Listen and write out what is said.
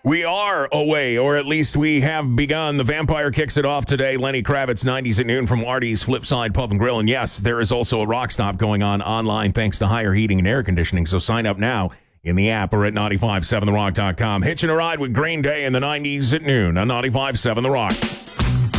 We are away, or at least we have begun. The Vampire kicks it off today. Lenny Kravitz, 90s at noon from Artie's Flipside Pub and Grill. And yes, there is also a rock stop going on online thanks to higher heating and air conditioning. So sign up now in the app or at 957therock.com. Hitching a ride with Green Day in the 90s at noon on 957 The Rock.